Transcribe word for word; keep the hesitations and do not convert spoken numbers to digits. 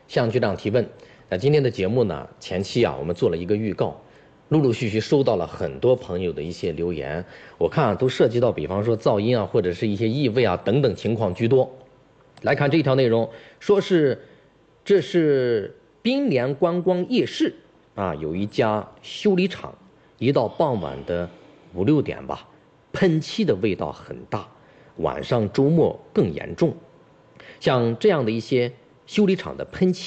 向局长提问。那今天的节目呢，前期啊，我们做了一个预告，陆陆续续收到了很多朋友的一些留言，我看啊，都涉及到比方说噪音啊，或者是一些异味啊等等情况居多。来看这条内容，说是这是滨联观光夜市啊，有一家修理厂，一到傍晚的五六点吧，喷漆的味道很大，晚上周末更严重。像这样的一些修理厂的喷漆